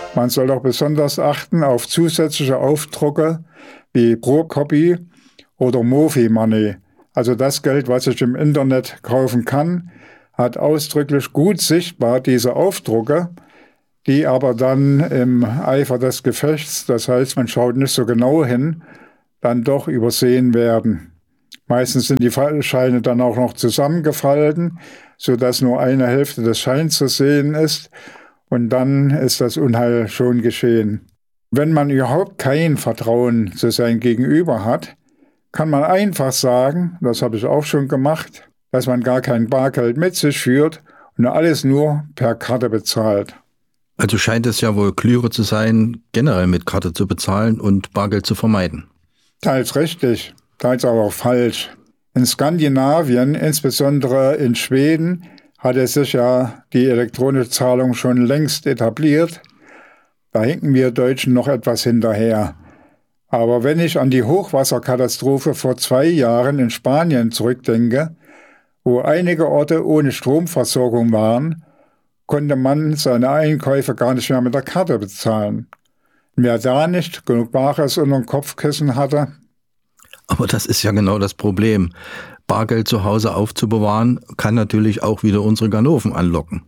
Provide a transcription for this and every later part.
Man soll auch besonders achten auf zusätzliche Aufdrucke wie Procopy oder Mofi Money. Also das Geld, was ich im Internet kaufen kann, hat ausdrücklich gut sichtbar diese Aufdrucke, die aber dann im Eifer des Gefechts, das heißt, man schaut nicht so genau hin, dann doch übersehen werden. Meistens sind die Scheine dann auch noch zusammengefalten, sodass nur eine Hälfte des Scheins zu sehen ist, und dann ist das Unheil schon geschehen. Wenn man überhaupt kein Vertrauen zu seinem Gegenüber hat, kann man einfach sagen, das habe ich auch schon gemacht, dass man gar kein Bargeld mit sich führt und alles nur per Karte bezahlt. Also scheint es ja wohl klüger zu sein, generell mit Karte zu bezahlen und Bargeld zu vermeiden. Teils richtig, teils aber auch falsch. In Skandinavien, insbesondere in Schweden, hatte sich ja die elektronische Zahlung schon längst etabliert. Da hinken wir Deutschen noch etwas hinterher. Aber wenn ich an die Hochwasserkatastrophe vor 2 Jahren in Spanien zurückdenke, wo einige Orte ohne Stromversorgung waren, konnte man seine Einkäufe gar nicht mehr mit der Karte bezahlen. Wer da nicht genug Bares unter dem Kopfkissen hatte. Aber das ist ja genau das Problem. Bargeld zu Hause aufzubewahren, kann natürlich auch wieder unsere Ganoven anlocken.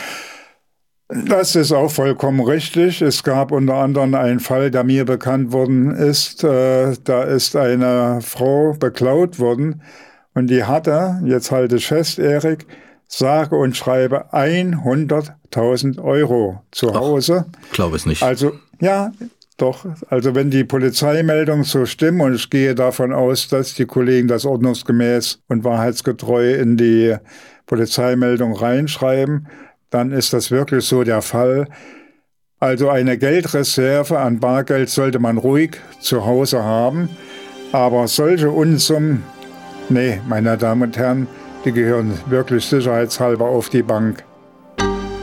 Das ist auch vollkommen richtig. Es gab unter anderem einen Fall, der mir bekannt worden ist. Da ist eine Frau beklaut worden und die hatte, jetzt halte ich fest, Erik, sage und schreibe 100.000 Euro zu Hause. Glaube es nicht. Also, ja, doch. Also wenn die Polizeimeldungen so stimmen, und ich gehe davon aus, dass die Kollegen das ordnungsgemäß und wahrheitsgetreu in die Polizeimeldung reinschreiben, dann ist das wirklich so der Fall. Also eine Geldreserve an Bargeld sollte man ruhig zu Hause haben. Aber solche Unsummen, nee, meine Damen und Herren, die gehören wirklich sicherheitshalber auf die Bank.